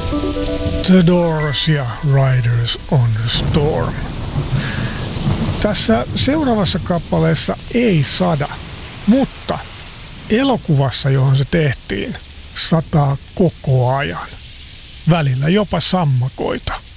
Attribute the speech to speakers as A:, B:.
A: The Doors ja Riders on the Storm. Tässä seuraavassa kappaleessa ei sada, mutta elokuvassa, johon se tehtiin, sataa koko ajan. Välillä jopa sammakoita.